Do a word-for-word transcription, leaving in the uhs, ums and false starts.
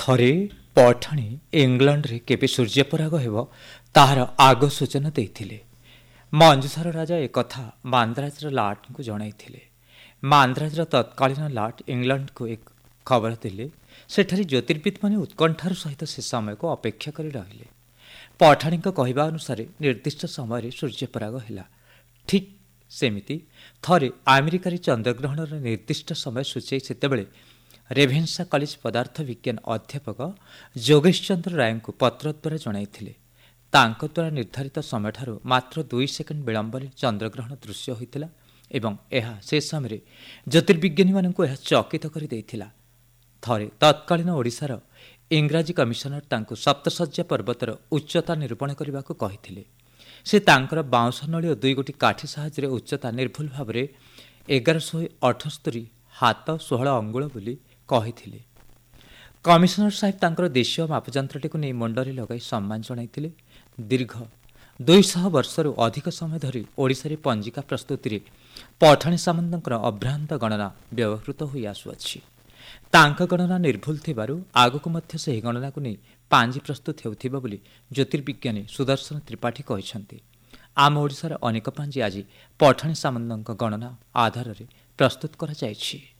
ଥରେ ପଠାଣି ଇଂଲଣ୍ଡରେ କେବେ ସୂର୍ଯ୍ୟପରାଗ ହେବ ତାହାର ଆଗ ସୂଚନା ଦେଇଥିଲେ। ମଞ୍ଜୁଷାର ରାଜା ଏକଥା ମାନ୍ଦ୍ରାଜର ଲାଟଙ୍କୁ ଜଣାଇଥିଲେ। ମାନ୍ଦ୍ରାଜର ତତ୍କାଳୀନ ଲାଟ ଇଂଲଣ୍ଡକୁ ଏକ ଖବର ଦେଲେ। ସେଠାରେ ଜ୍ୟୋତିର୍ବିତ୍ମାନେ ଉତ୍କଣ୍ଠାର ସହିତ ସେ ସମୟକୁ ଅପେକ୍ଷା କରି ରହିଲେ। ପଠାଣିଙ୍କ କହିବା ଅନୁସାରେ ନିର୍ଦ୍ଦିଷ୍ଟ ସମୟରେ ସୂର୍ଯ୍ୟପରାଗ ହେଲା। ଠିକ୍ ସେମିତି ଥରେ ଆମେରିକାରେ ଚନ୍ଦ୍ରଗ୍ରହଣର ନିର୍ଦ୍ଦିଷ୍ଟ ସମୟ ସୂଚାଇ ସେତେବେଳେ ରେଭେନ୍ସା କଲେଜ ପଦାର୍ଥ ବିଜ୍ଞାନ ଅଧ୍ୟାପକ ଯୋଗେଶ ଚନ୍ଦ୍ର ରାୟଙ୍କୁ ପତ୍ର ଦ୍ୱାରା ଜଣାଇଥିଲେ। ତାଙ୍କ ଦ୍ୱାରା ନିର୍ଦ୍ଧାରିତ ସମୟଠାରୁ ମାତ୍ର ଦୁଇ ସେକେଣ୍ଡ ବିଳମ୍ବରେ ଚନ୍ଦ୍ରଗ୍ରହଣ ଦୃଶ୍ୟ ହୋଇଥିଲା ଏବଂ ଏହା ସେ ସମୟରେ ଜ୍ୟୋତିର୍ବିଜ୍ଞାନୀମାନଙ୍କୁ ଏହା ଚକିତ କରିଦେଇଥିଲା। ଥରେ ତତ୍କାଳୀନ ଓଡ଼ିଶାର ଇଂରାଜୀ କମିଶନର ତାଙ୍କୁ ସପ୍ତଶଯ୍ୟା ପର୍ବତର ଉଚ୍ଚତା ନିରୂପଣ କରିବାକୁ କହିଥିଲେ। ସେ ତାଙ୍କର ବାଉଁଶ ନଳୀ ଓ ଦୁଇ ଗୋଟି କାଠି ସାହାଯ୍ୟରେ ଉଚ୍ଚତା ନିର୍ଭୁଲ ଭାବରେ ଏଗାରଶହ ଅଠସ୍ତରୀ ହାତ ଷୋହଳ ଅଙ୍ଗୁଳ ବୋଲି କହିଥିଲେ। କମିଶନର ସାହେବ ତାଙ୍କର ଦେଶୀୟ ମାପଯନ୍ତ୍ରଟିକୁ ନେଇ ମୁଣ୍ଡରେ ଲଗାଇ ସମ୍ମାନ ଜଣାଇଥିଲେ। ଦୀର୍ଘ ଦୁଇଶହ ବର୍ଷରୁ ଅଧିକ ସମୟ ଧରି ଓଡ଼ିଶାରେ ପଞ୍ଜିକା ପ୍ରସ୍ତୁତିରେ ପଠାଣି ସାମନ୍ତଙ୍କର ଅଭ୍ରାନ୍ତ ଗଣନା ବ୍ୟବହୃତ ହୋଇ ଆସୁଅଛି। ତାଙ୍କ ଗଣନା ନିର୍ଭୁଲ ଥିବାରୁ ଆଗକୁ ମଧ୍ୟ ସେହି ଗଣନାକୁ ନେଇ ପାଞ୍ଜି ପ୍ରସ୍ତୁତ ହେଉଥିବ ବୋଲି ଜ୍ୟୋତିର୍ବିଜ୍ଞାନୀ ସୁଦର୍ଶନ ତ୍ରିପାଠୀ କହିଛନ୍ତି। ଆମ ଓଡ଼ିଶାର ଅନେକ ପାଞ୍ଜି ଆଜି ପଠାଣି ସାମନ୍ତଙ୍କ ଗଣନା ଆଧାରରେ ପ୍ରସ୍ତୁତ କରାଯାଇଛି।